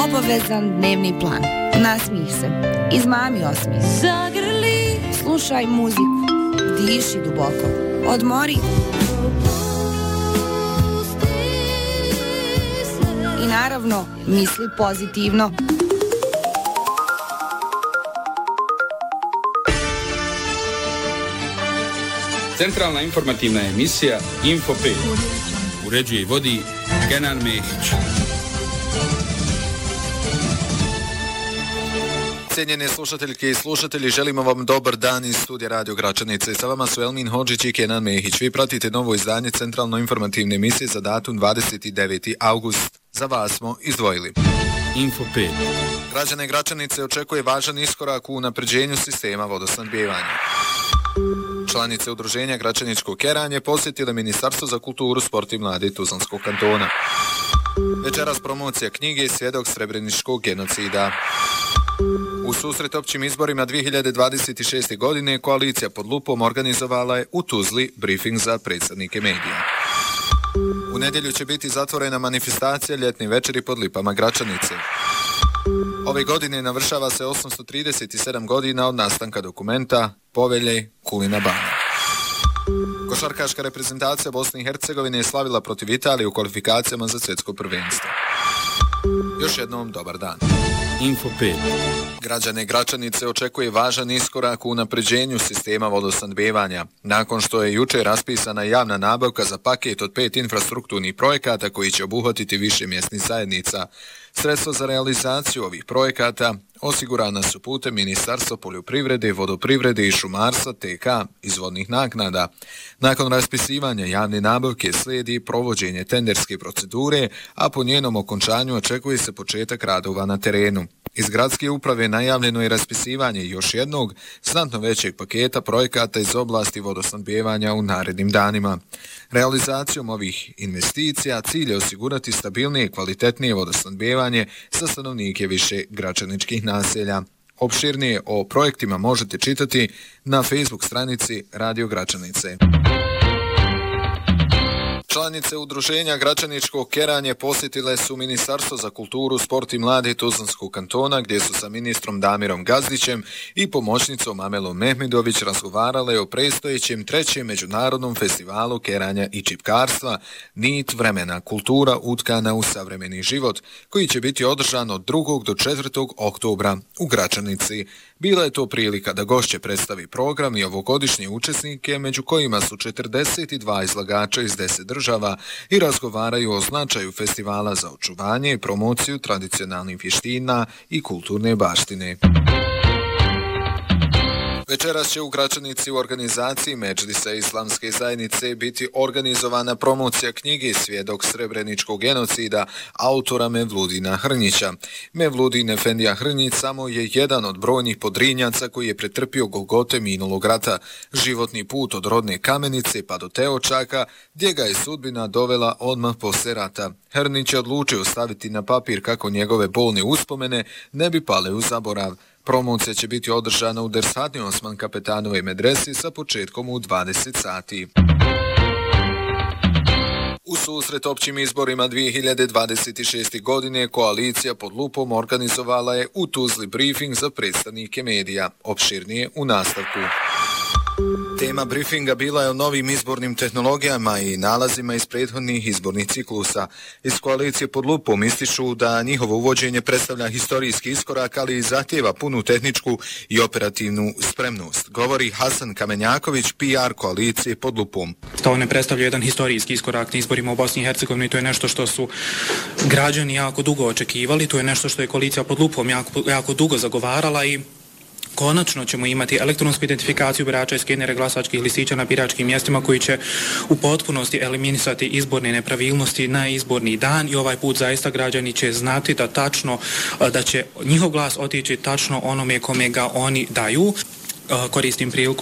Obavezan dnevni plan. Nasmij se. Izmami osmijeh. Zagrli. Slušaj muziku. Diši duboko. Odmori. I naravno, misli pozitivno. Centralna informativna emisija Info 5. Uređuje i vodi Kenan Mehić. Cijenjene slušateljke i slušatelji, želimo vam dobar dan iz studija Radio Gračanice. Sa vama su Elmin Hodžić i Kenan Mehić. Vi pratite novo izdanje Centralno informativne emisije za datum 29. august. Za vas smo izdvojili Info 5. Građane Gračanice očekuje važan iskorak u unapređenju sistema vodosnabdijevanja. Članice udruženja Gračaničko keranje posjetile Ministarstvo za kulturu, sport i mlade Tuzlanskog kantona. Večeras promocija knjige Svjedok srebreničkog genocida. U susret općim izborima 2026. godine koalicija pod lupom organizovala je u Tuzli brifing za predstavnike medija. U nedjelju će biti zatvorena manifestacija Ljetni večeri pod lipama Gračanice. Ove godine navršava se 837 godina od nastanka dokumenta Povelje Kulina Bana. Košarkaška reprezentacija Bosne i Hercegovine je slavila protiv Italije u kvalifikacijama za svjetsko prvenstvo. Još jednom dobar dan. Info 5. Građane Gračanice očekuje važan iskorak u unapređenju sistema vodosnabdijevanja. Nakon što je jučer raspisana javna nabavka za paket od 5 infrastrukturnih projekata koji će obuhvatiti više mjesnih zajednica, sredstva za realizaciju ovih projekata osigurana su putem Ministarstva poljoprivrede, vodoprivrede i šumarstva TK iz vodnih naknada. Nakon raspisivanja javne nabavke slijedi provođenje tenderske procedure, a po njenom okončanju očekuje se početak radova na terenu. Iz gradske uprave najavljeno je raspisivanje još jednog znatno većeg paketa projekata iz oblasti vodosnabdijevanja u narednim danima. Realizacijom ovih investicija cilj je osigurati stabilnije i kvalitetnije vodosnabdijevanje za stanovnike više gračaničkih naselja. Opširnije o projektima možete čitati na Facebook stranici Radio Gračanice. Članice udruženja Gračaničko keranje posjetile su Ministarstvo za kulturu, sport i mlade Tuzlanskog kantona, gdje su sa ministrom Damirom Gazdićem i pomoćnicom Amelom Mehmidović razgovarale o predstojećem 3. međunarodnom festivalu keranja i čipkarstva Nit vremena, kultura utkana u savremeni život, koji će biti održan od 2. do 4. oktobra u Gračanici. Bila je to prilika da gošće predstavi program i ovogodišnje učesnike, među kojima su 42 izlagača iz 10 država i razgovaraju o značaju festivala za očuvanje i promociju tradicionalnih vještina i kulturne baštine. Večeras će u Gračanici u organizaciji Medžlisa Islamske zajednice biti organizovana promocija knjige Svjedok srebreničkog genocida autora Mevludina Hrnjića. Mevludin Efendija Hrnjić samo je jedan od brojnih podrinjaca koji je pretrpio golgote minulog rata, životni put od rodne Kamenice pa do Teočaka, gdje ga je sudbina dovela odmah posle rata. Hrnjić je odlučio staviti na papir kako njegove bolne uspomene ne bi pale u zaborav. Promocija će biti održana u Dershatni Osman Kapetanove medresi sa početkom u 20 sati. U susret općim izborima 2026. godine koalicija pod lupom organizovala je u Tuzli brifing za predstavnike medija. Opširnije u nastavku. Tema briefinga bila je o novim izbornim tehnologijama i nalazima iz prethodnih izbornih ciklusa. Iz koalicije pod lupom ističu da njihovo uvođenje predstavlja historijski iskorak, ali i zahtjeva punu tehničku i operativnu spremnost. Govori Hasan Kamenjaković, PR koalicije pod lupom. To ne predstavlja jedan historijski iskorak na izborima u Bosni i Hercegovini, to je nešto što su građani jako dugo očekivali, to je nešto što je koalicija pod lupom jako dugo zagovarala i konačno ćemo imati elektronsku identifikaciju birača i skenere glasačkih listića na biračkim mjestima koji će u potpunosti eliminisati izborne nepravilnosti na izborni dan i ovaj put zaista građani će znati da će njihov glas otići tačno onome kome ga oni daju. Koristim priliku